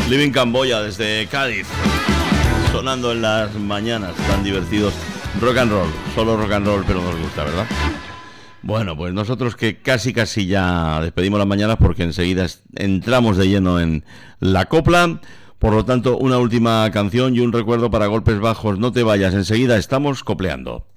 Living Camboya desde Cádiz, sonando en las mañanas, tan divertidos. Rock and roll, solo rock and roll, pero nos gusta, ¿verdad? Bueno, pues nosotros que casi ya despedimos las mañanas porque enseguida entramos de lleno en la copla. Por lo tanto, una última canción y un recuerdo para Golpes Bajos. No te vayas, enseguida estamos copleando.